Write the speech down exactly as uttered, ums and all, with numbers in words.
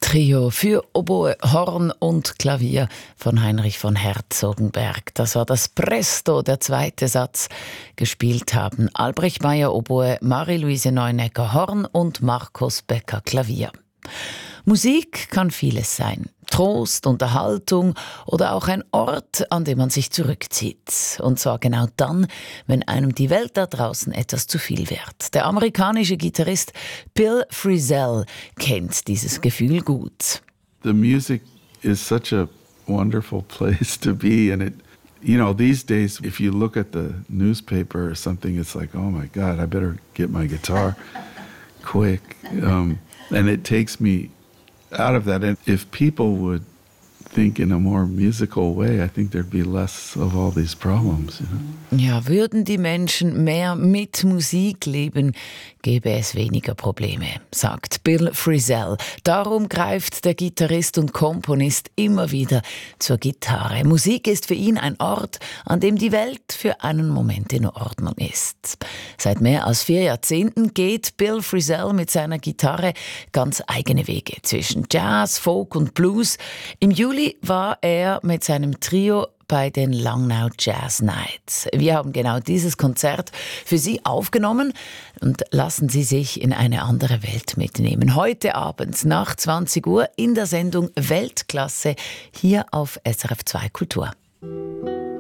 Trio für Oboe, Horn und Klavier von Heinrich von Herzogenberg. Das war das Presto, der zweite Satz. Gespielt haben Albrecht Meyer Oboe, Marie-Louise Neunecker Horn und Markus Becker Klavier. Musik kann vieles sein. Trost, Unterhaltung oder auch ein Ort, an dem man sich zurückzieht. Und zwar genau dann, wenn einem die Welt da draußen etwas zu viel wird. Der amerikanische Gitarrist Bill Frisell kennt dieses Gefühl gut. The music is such a wonderful place to be, and it, you know, these days, if you look at the newspaper or something, it's like, oh my God, I better get my guitar quick, um, and it takes me out of that. And if people would think in a more musical way, I think there'd be less of all these problems. You know? Ja, würden die Menschen mehr mit Musik leben, gäbe es weniger Probleme, sagt Bill Frisell. Darum greift der Gitarrist und Komponist immer wieder zur Gitarre. Musik ist für ihn ein Ort, an dem die Welt für einen Moment in Ordnung ist. Seit mehr als vier Jahrzehnten geht Bill Frisell mit seiner Gitarre ganz eigene Wege zwischen Jazz, Folk und Blues. Im Juli war er mit seinem Trio bei den Langnau Jazz Nights. Wir haben genau dieses Konzert für Sie aufgenommen und lassen Sie sich in eine andere Welt mitnehmen. Heute Abend nach zwanzig Uhr in der Sendung Weltklasse hier auf S R F zwei Kultur.